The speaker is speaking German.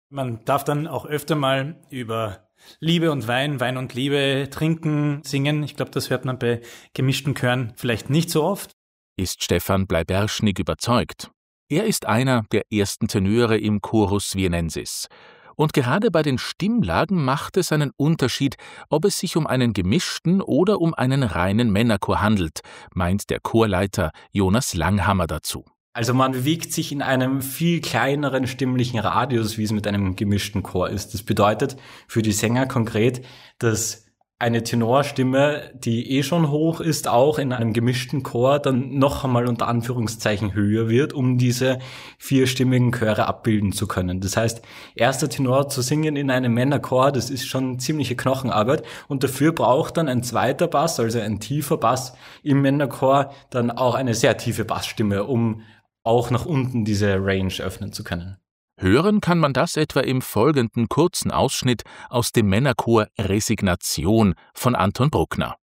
Man darf dann auch öfter mal über Liebe und Wein, Wein und Liebe, Trinken, Singen. Ich glaube, das hört man bei gemischten Chören vielleicht nicht so oft. Ist Stefan Bleiberschnig überzeugt. Er ist einer der ersten Tenöre im Chorus Vienensis. Und gerade bei den Stimmlagen macht es einen Unterschied, ob es sich um einen gemischten oder um einen reinen Männerchor handelt, meint der Chorleiter Jonas Langhammer dazu. Also man bewegt sich in einem viel kleineren stimmlichen Radius, wie es mit einem gemischten Chor ist. Das bedeutet für die Sänger konkret, dass eine Tenorstimme, die schon hoch ist, auch in einem gemischten Chor dann noch einmal unter Anführungszeichen höher wird, um diese vierstimmigen Chöre abbilden zu können. Das heißt, erster Tenor zu singen in einem Männerchor, das ist schon ziemliche Knochenarbeit und dafür braucht dann ein zweiter Bass, also ein tiefer Bass im Männerchor, dann auch eine sehr tiefe Bassstimme, um auch nach unten diese Range öffnen zu können. Hören kann man das etwa im folgenden kurzen Ausschnitt aus dem Männerchor Resignation von Anton Bruckner.